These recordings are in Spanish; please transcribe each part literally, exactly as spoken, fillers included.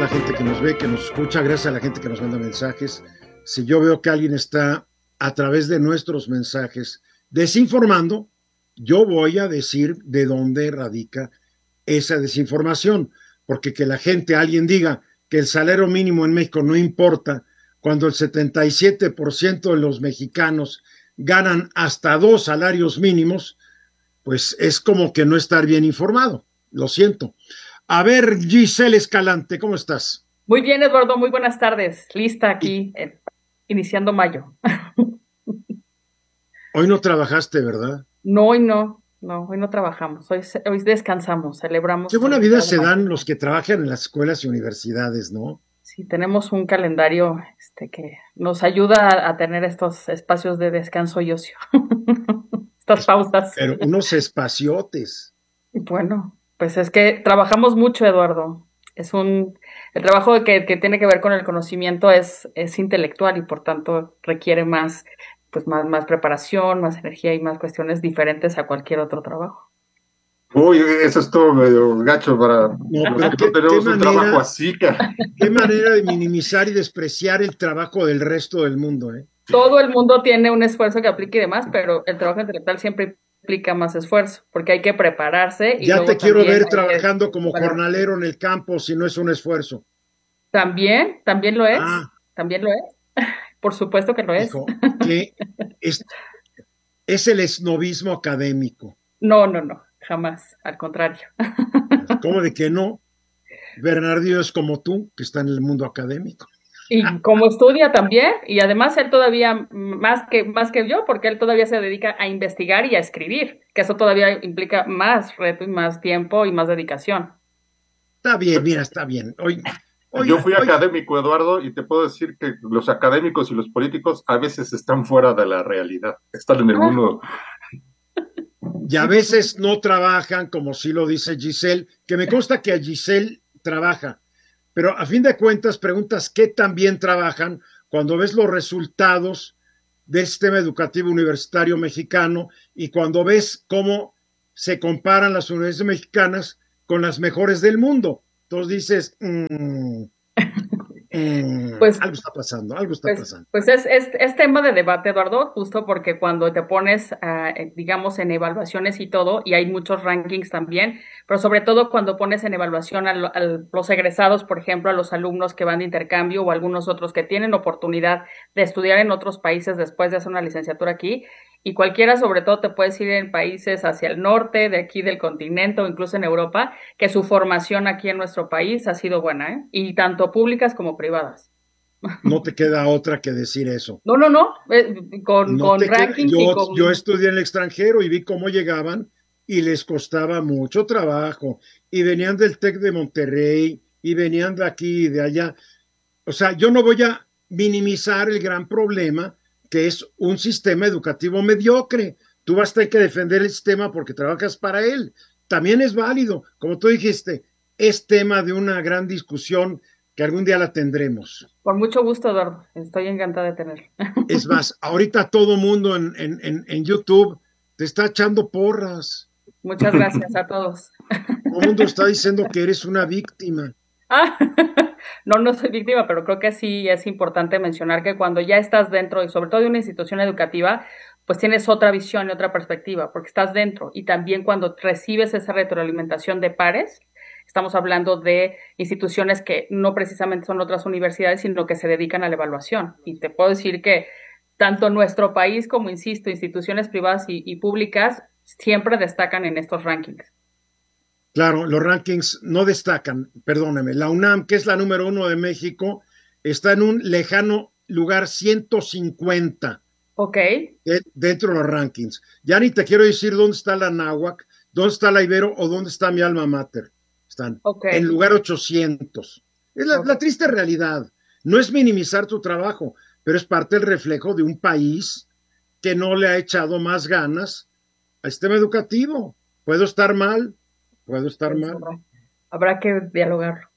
la gente que nos ve, que nos escucha, gracias a la gente que nos manda mensajes. Si yo veo que alguien está a través de nuestros mensajes desinformando, yo voy a decir de dónde radica esa desinformación, porque que la gente, alguien diga que el salario mínimo en México no importa, cuando el setenta y siete por ciento de los mexicanos ganan hasta dos salarios mínimos, pues es como que no estar bien informado. Lo siento. A ver, Giselle Escalante, ¿cómo estás? Muy bien, Eduardo, muy buenas tardes. Lista Y aquí, eh, iniciando mayo. hoy no trabajaste, ¿verdad? No, hoy no, no, hoy no trabajamos, hoy, ce- hoy descansamos, Qué celebramos buena el vida primero de se mayo. dan los que trabajan en las escuelas y universidades, ¿no? Sí, tenemos un calendario este, que nos ayuda a, a tener estos espacios de descanso y ocio, estas Es- pausas. pero unos espaciotes. Y bueno, pues es que trabajamos mucho, Eduardo. Es un, el trabajo que, que tiene que ver con el conocimiento es, es intelectual y por tanto requiere más, pues más, más preparación, más energía y más cuestiones diferentes a cualquier otro trabajo. Uy, eso es todo medio gacho para No, los pero que no qué, qué tenemos un trabajo manera, así, cara. qué manera de minimizar y despreciar el trabajo del resto del mundo, ¿eh? Todo el mundo tiene un esfuerzo que aplique y demás, pero el trabajo intelectual siempre implica más esfuerzo, porque hay que prepararse y Ya te luego quiero también ver hay que trabajando como pagar. jornalero en el campo, si no es un esfuerzo. También, también lo es, Ah, también lo es, por supuesto que lo es. hijo, que es, es el esnovismo académico. No, no, no, jamás, al contrario. ¿Cómo de que no? Bernardino es como tú, que está en el mundo académico. Y como estudia también, y además él todavía más que, más que yo, porque él todavía se dedica a investigar y a escribir, que eso todavía implica más reto y más tiempo y más dedicación. Está bien, mira, está bien. Hoy, Yo hoy, fui hoy, académico, Eduardo, y te puedo decir que los académicos y los políticos a veces están fuera de la realidad, están en el Ah, mundo. y a veces no trabajan, como sí lo dice Giselle, que me consta que a Giselle trabaja, pero a fin de cuentas preguntas qué tan bien trabajan cuando ves los resultados del sistema educativo universitario mexicano y cuando ves cómo se comparan las universidades mexicanas con las mejores del mundo. Entonces dices, mmm, mmm, pues algo está pasando, algo está Pues, pasando. pues es, es, es tema de debate, Eduardo, justo porque cuando te pones, ah, eh, digamos, en evaluaciones y todo, y hay muchos rankings también, pero sobre todo cuando pones en evaluación a, lo- a los egresados, por ejemplo, a los alumnos que van de intercambio o algunos otros que tienen oportunidad de estudiar en otros países después de hacer una licenciatura aquí, y cualquiera, sobre todo, te puedes ir en países hacia el norte, de aquí del continente o incluso en Europa, que su formación aquí en nuestro país ha sido buena, ¿eh? Y tanto públicas como privadas. No te queda otra que decir eso. No, no, no, eh, con, No con te queda, rankings y yo, yo con... estudié en el extranjero y vi cómo llegaban y les costaba mucho trabajo y venían del TEC de Monterrey y venían de aquí y de allá. O sea, yo no voy a minimizar el gran problema que es un sistema educativo mediocre. Tú vas a tener que defender el sistema porque trabajas para él. También es válido, como tú dijiste, es tema de una gran discusión que algún día la tendremos. Con mucho gusto, Eduardo. Estoy encantada de tenerlo. Es más, ahorita todo mundo en, en, en, en YouTube te está echando porras. Muchas gracias a todos. Todo el mundo está diciendo que eres una víctima. Ah, no, no soy víctima, pero creo que sí es importante mencionar que cuando ya estás dentro y sobre todo de una institución educativa, pues tienes otra visión y otra perspectiva, porque estás dentro y también cuando recibes esa retroalimentación de pares, estamos hablando de instituciones que no precisamente son otras universidades, sino que se dedican a la evaluación. Y te puedo decir que tanto nuestro país como, insisto, instituciones privadas y, y públicas siempre destacan en estos rankings. Claro, los rankings no destacan, perdóneme. La UNAM, que es la número uno de México, está en un lejano lugar ciento cincuenta Ok, de- dentro de los rankings. Ya ni te quiero decir dónde está la Náhuac, dónde está la Ibero o dónde está mi alma mater. Están ok, en lugar ochocientos. Es la, ok. la triste realidad. No es minimizar tu trabajo, pero es parte del reflejo de un país que no le ha echado más ganas al sistema educativo. Puedo estar mal, puedo estar Pues mal. habrá, habrá que dialogarlo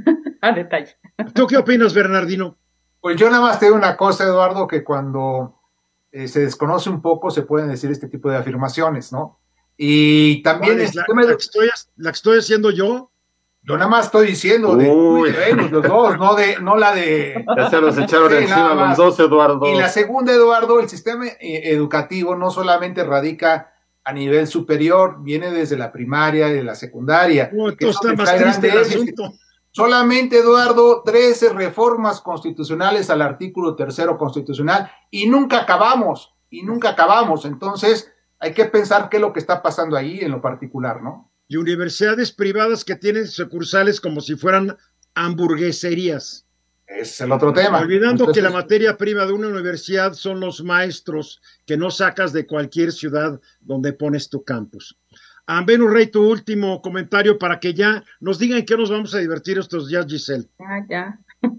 a detalle. ¿Tú qué opinas, Bernardino? Pues yo nada más te digo una cosa, Eduardo, que cuando eh, se desconoce un poco se pueden decir este tipo de afirmaciones, ¿no? Y ¿Cuál también el es la, sistema la, edu- que estoy, la que estoy haciendo yo? Yo nada más estoy diciendo de, Uy. de Venus, los dos, no de, no la de. Ya se los echaron Sí, encima nada los más. dos, Eduardo. Y la segunda, Eduardo, el sistema eh, educativo no solamente radica a nivel superior, viene desde la primaria y la secundaria. No, Que esto eso está me más trae triste el grande es- asunto. Solamente, Eduardo, trece reformas constitucionales al artículo tercero constitucional y nunca acabamos, y nunca acabamos. Entonces, hay que pensar qué es lo que está pasando ahí en lo particular, ¿no? Y universidades privadas que tienen sucursales como si fueran hamburgueserías. Ese es el otro tema. Olvidando Entonces, que la materia prima de una universidad son los maestros que no sacas de cualquier ciudad donde pones tu campus. A Venus Rey, tu último comentario para que ya nos digan en qué nos vamos a divertir estos días, Giselle. Ah, ya.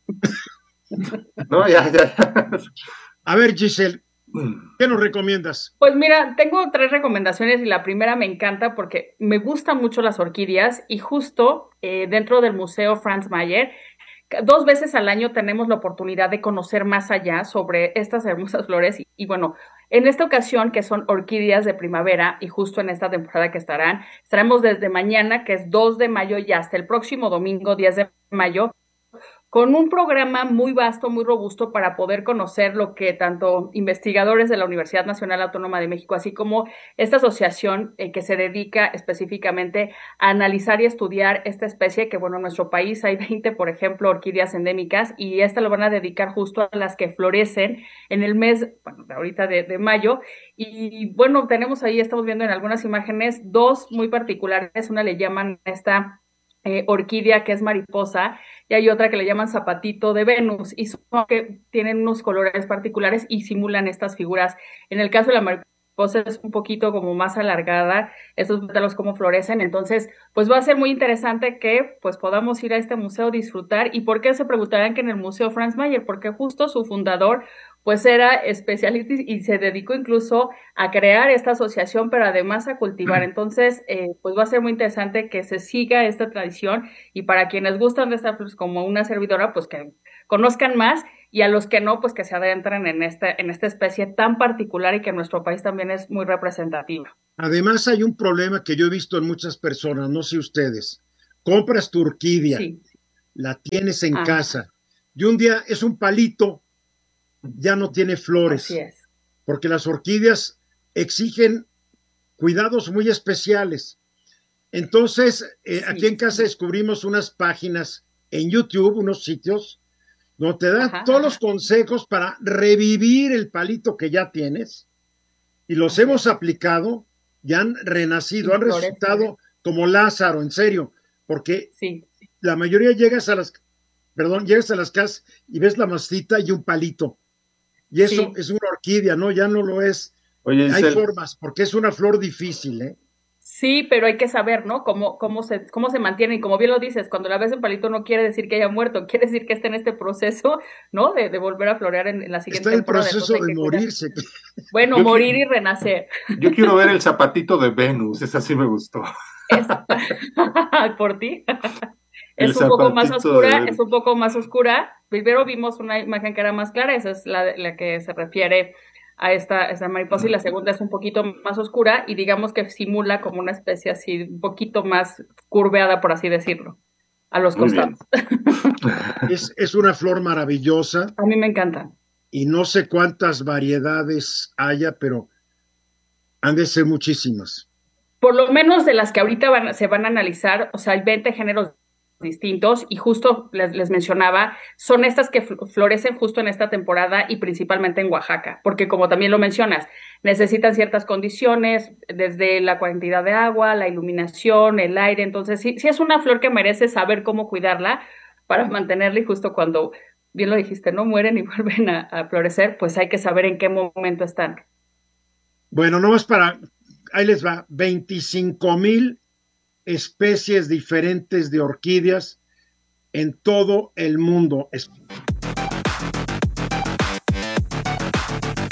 No, ya, ya. A ver, Giselle, ¿qué nos recomiendas? Pues mira, tengo tres recomendaciones y la primera me encanta porque me gustan mucho las orquídeas y justo eh, dentro del Museo Franz Mayer, dos veces al año tenemos la oportunidad de conocer más allá sobre estas hermosas flores y, y bueno, en esta ocasión que son orquídeas de primavera y justo en esta temporada que estarán, estaremos desde mañana, que es dos de mayo y hasta el próximo domingo, diez de mayo, con un programa muy vasto, muy robusto para poder conocer lo que tanto investigadores de la Universidad Nacional Autónoma de México, así como esta asociación eh, que se dedica específicamente a analizar y estudiar esta especie, que bueno, en nuestro país hay veinte, por ejemplo, orquídeas endémicas, y esta lo van a dedicar justo a las que florecen en el mes, bueno, ahorita de, de mayo, y bueno, tenemos ahí, estamos viendo en algunas imágenes, dos muy particulares, una le llaman esta Eh, orquídea que es mariposa y hay otra que le llaman zapatito de Venus y son que tienen unos colores particulares y simulan estas figuras. En el caso de la mariposa es un poquito como más alargada, estos pétalos como florecen, entonces pues va a ser muy interesante que pues podamos ir a este museo, disfrutar. ¿Y por qué se preguntarán que en el Museo Franz Mayer? Porque justo su fundador pues era especialista y se dedicó incluso a crear esta asociación, pero además a cultivar. Entonces, eh, pues va a ser muy interesante que se siga esta tradición y para quienes gustan de esta flor como una servidora, pues que conozcan más y a los que no, pues que se adentren en esta, en esta especie tan particular y que en nuestro país también es muy representativa. Además, hay un problema que yo he visto en muchas personas, no sé ustedes. Compras tu orquídea, Sí. la tienes en Ah. casa y un día es un palito, ya no tiene flores. Así es. Porque las orquídeas exigen cuidados muy especiales. Entonces, eh, Sí. aquí en casa descubrimos unas páginas en YouTube, unos sitios, donde te dan Ajá, todos ajá. los consejos para revivir el palito que ya tienes. Y los Así hemos es. aplicado y han renacido, Y han flores, resultado flores. como Lázaro, en serio. Porque Sí. la mayoría llegas a las, perdón, llegas a las casas y ves la mastita y un palito. Y eso Sí. es una orquídea, ¿no? Ya no lo es. Oye, Hay Giselle, formas, porque es una flor difícil, ¿eh? Sí, pero hay que saber, ¿no? Cómo, cómo se, cómo se mantiene. Y como bien lo dices, cuando la ves en palito no quiere decir que haya muerto, quiere decir que está en este proceso, ¿no? De, de volver a florear en, en la siguiente Está en el temporada. proceso Entonces hay de que cuidar. morirse. Bueno, Yo morir qui- y renacer. yo quiero ver el zapatito de Venus, esa sí me gustó. Es... Por ti. El Es un poco más zapatito oscura, de- es un poco más oscura. Primero vimos una imagen que era más clara, esa es la, la que se refiere a esta, esta mariposa, y la segunda es un poquito más oscura y digamos que simula como una especie así, un poquito más curveada, por así decirlo, a los Muy bien. costados. Es, es una flor maravillosa A mí me encanta. y no sé cuántas variedades haya, pero han de ser muchísimas. Por lo menos de las que ahorita van, se van a analizar, o sea, hay veinte géneros distintos y justo les, les mencionaba, son estas que fl- florecen justo en esta temporada y principalmente en Oaxaca, porque como también lo mencionas, necesitan ciertas condiciones, desde la cantidad de agua, la iluminación, el aire, entonces sí, sí es una flor que merece saber cómo cuidarla para mantenerla y justo cuando, bien lo dijiste, no mueren y vuelven a, a florecer, pues hay que saber en qué momento están. Bueno, nomás para, ahí les va, veinticinco mil especies diferentes de orquídeas en todo el mundo. Es-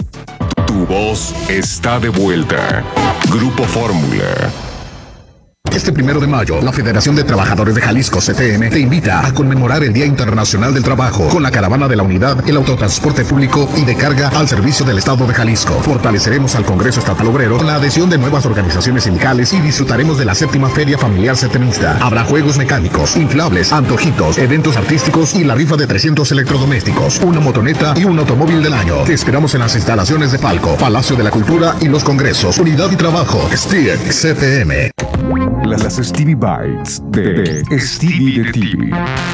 Tu voz está de vuelta. Grupo Fórmula. Este primero de mayo, la Federación de Trabajadores de Jalisco, C T M, te invita a conmemorar el Día Internacional del Trabajo con la caravana de la unidad, el autotransporte público y de carga al servicio del Estado de Jalisco. Fortaleceremos al Congreso Estatal Obrero con la adhesión de nuevas organizaciones sindicales y disfrutaremos de la séptima Feria Familiar Setemista. Habrá juegos mecánicos, inflables, antojitos, eventos artísticos y la rifa de trescientos electrodomésticos, una motoneta y un automóvil del año. Te esperamos en las instalaciones de Palco, Palacio de la Cultura y los Congresos. Unidad y Trabajo, S T I E C T M. Las Stevie Bites de, de Stevie de T V.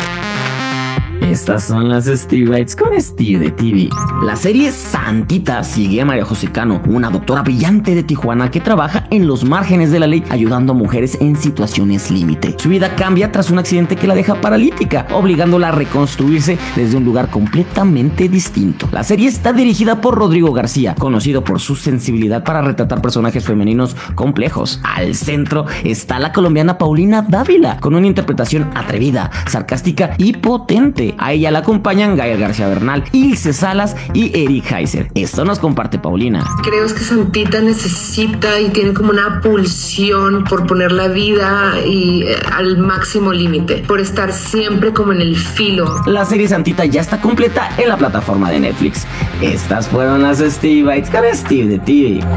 Estas son las Stevie Bites con Stevie de T V. La serie Santita sigue a María José Cano, una doctora brillante de Tijuana que trabaja en los márgenes de la ley ayudando a mujeres en situaciones límite. Su vida cambia tras un accidente que la deja paralítica, obligándola a reconstruirse desde un lugar completamente distinto. La serie está dirigida por Rodrigo García, conocido por su sensibilidad para retratar personajes femeninos complejos. Al centro está la colombiana Paulina Dávila, con una interpretación atrevida, sarcástica y potente. A ella la acompañan Gael García Bernal, Ilse Salas y Eric Heiser. Esto nos comparte Paulina. Creo que Santita necesita y tiene como una pulsión por poner la vida y, eh, al máximo límite, por estar siempre como en el filo. La serie Santita ya está completa en la plataforma de Netflix. Estas fueron las Stevie Bites con Steve de T V.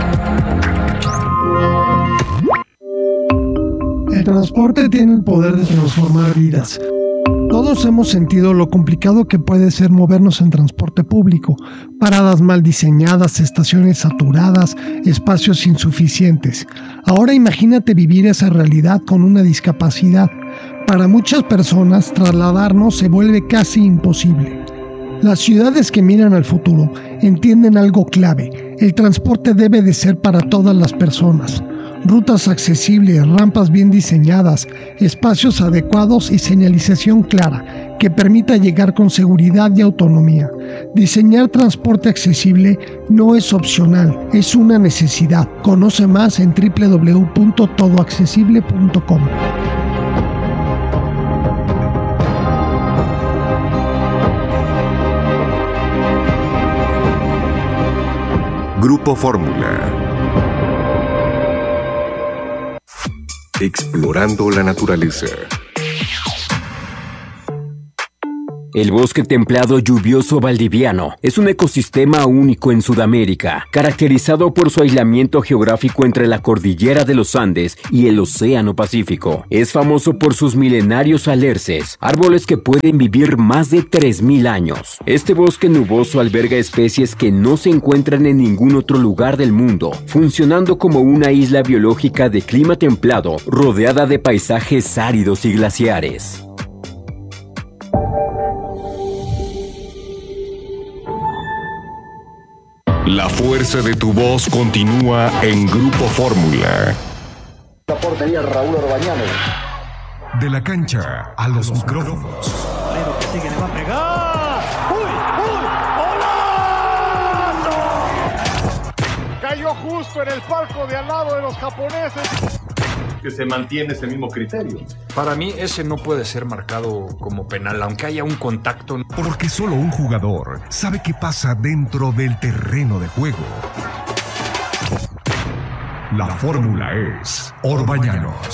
El transporte tiene el poder de transformar vidas. Todos hemos sentido lo complicado que puede ser movernos en transporte público, paradas mal diseñadas, estaciones saturadas, espacios insuficientes. Ahora imagínate vivir esa realidad con una discapacidad. Para muchas personas, trasladarnos se vuelve casi imposible. Las ciudades que miran al futuro entienden algo clave: el transporte debe de ser para todas las personas. Rutas accesibles, rampas bien diseñadas, espacios adecuados y señalización clara que permita llegar con seguridad y autonomía. Diseñar transporte accesible no es opcional, es una necesidad. Conoce más en doble u doble u doble u punto todo accesible punto com. Grupo Fórmula. Explorando la naturaleza. El bosque templado lluvioso valdiviano es un ecosistema único en Sudamérica, caracterizado por su aislamiento geográfico entre la cordillera de los Andes y el Océano Pacífico. Es famoso por sus milenarios alerces, árboles que pueden vivir más de tres mil años. Este bosque nuboso alberga especies que no se encuentran en ningún otro lugar del mundo, funcionando como una isla biológica de clima templado, rodeada de paisajes áridos y glaciares. La fuerza de tu voz continúa en Grupo Fórmula. La portería Raúl Orbañanos. De la cancha a los micrófonos. Pero que sigue, le va a pegar. ¡Uy, uy! ¡Golazo! Cayó justo en el palco de al lado de los japoneses. Que se mantiene ese mismo criterio. Para mí ese no puede ser marcado como penal, aunque haya un contacto. Porque solo un jugador sabe qué pasa dentro del terreno de juego. La fórmula es Orbañanos.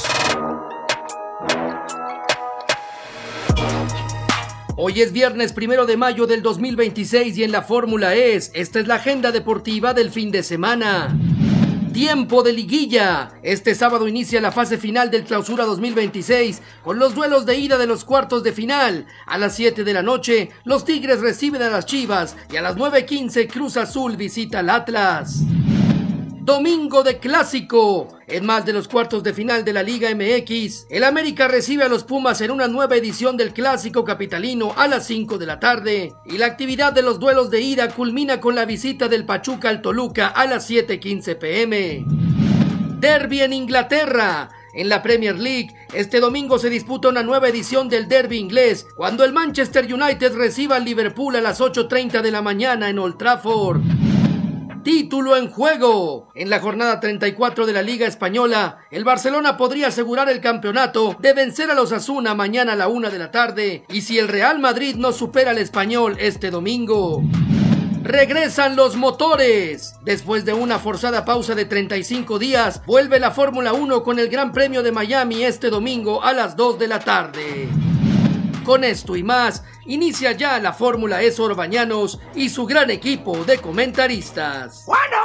Hoy es viernes primero de mayo del dos mil veintiséis y en la fórmula es, esta es la agenda deportiva del fin de semana. Tiempo de liguilla. Este sábado inicia la fase final del Clausura dos mil veintiséis con los duelos de ida de los cuartos de final. A las siete de la noche, los Tigres reciben a las Chivas y a las nueve quince Cruz Azul visita al Atlas. Domingo de clásico. En más de los cuartos de final de la Liga M X, el América recibe a los Pumas en una nueva edición del Clásico Capitalino a las cinco de la tarde. Y la actividad de los duelos de ida culmina con la visita del Pachuca al Toluca a las siete quince pm. Derby en Inglaterra. En la Premier League, este domingo se disputa una nueva edición del derby inglés, cuando el Manchester United reciba al Liverpool a las ocho treinta de la mañana en Old Trafford. Título en juego. En la jornada treinta y cuatro de la Liga Española, el Barcelona podría asegurar el campeonato de vencer a los Osasuna mañana a la una de la tarde, y si el Real Madrid no supera al Español este domingo. Regresan los motores. Después de una forzada pausa de treinta y cinco días, vuelve la Fórmula uno con el Gran Premio de Miami este domingo a las dos de la tarde. Con esto y más, inicia ya la Fórmula E Sor Bañanos y su gran equipo de comentaristas.